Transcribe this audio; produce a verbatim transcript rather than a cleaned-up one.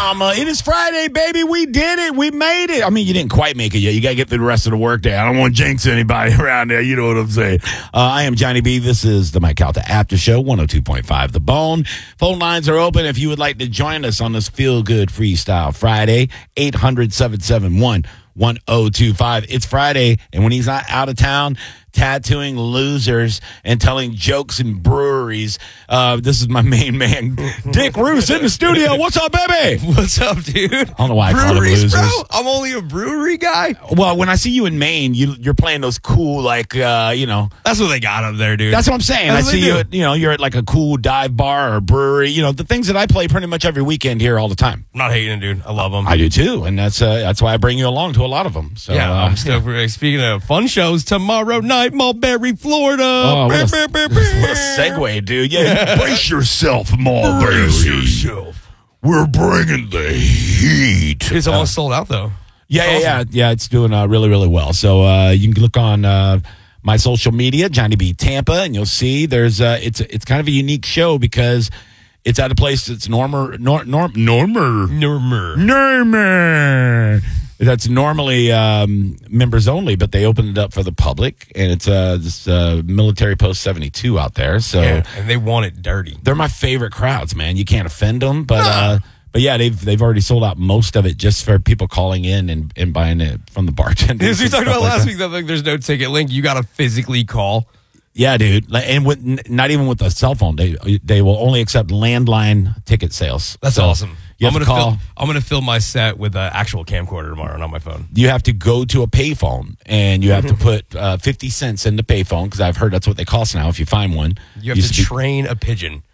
mama. It is Friday, baby. We did it. We made it. I mean, you didn't quite make it yet. You got to get through the rest of the workday. I don't want to jinx anybody around there. You know what I'm saying? Uh, I am Johnny B. This is the Mike Calta After Show, one oh two point five The Bone. Phone lines are open if you would like to join us on this Feel Good Freestyle Friday. eight hundred, seven seven one, one oh two five. It's Friday, and when he's not out of town tattooing losers and telling jokes in breweries, uh, this is my main man, Dick Roos, in the studio. What's up, baby? What's up, dude? I don't know why I call them Breweries, losers. bro? I'm only a brewery guy. Well, when I see you in Maine, you, you're playing those cool, like, uh, you know. That's what they got up there, dude. That's what I'm saying. That's I what see they you do. at, you know, you're at like a cool dive bar or brewery. You know, the things that I play pretty much every weekend here all the time. I'm not hating, dude. I love them. I do too, and that's uh, that's why I bring you along to a lot of them. So, yeah, uh, I'm stoked. for- Speaking of fun shows, tomorrow night, Mulberry, Florida. Oh, what a, Brr, brr, brr, what a segue, dude. Yeah, brace yourself, Mulberry. Brace yourself. We're bringing the heat. It's almost sold out, though. Yeah, It's yeah, awesome. yeah, yeah. It's doing uh, really, really well. So uh, you can look on uh, my social media, Johnny B Tampa, and you'll see there's uh, it's it's kind of a unique show because it's at a place that's normer, nor, norm, normer, Normer. normer. That's normally um, members only, but they opened it up for the public, and it's uh, this uh, military post seventy-two out there. So Yeah, and they want it dirty. they're my favorite crowds, man. You can't offend them, but uh, but yeah, they've they've already sold out most of it just for people calling in and, and buying it from the bartenders. As we and talked stuff about like last that. week, that like, there's no ticket link. You got to physically call. Yeah, dude, Like, and with n- not even with a cell phone, they they will only accept landline ticket sales. That's So awesome. You I'm have gonna to call. Fill, I'm gonna fill my set with an actual camcorder tomorrow, not my phone. You have to go to a payphone, and you have to put uh, fifty cents in the payphone because I've heard that's what they cost now. If you find one, You have Used to be- train a pigeon.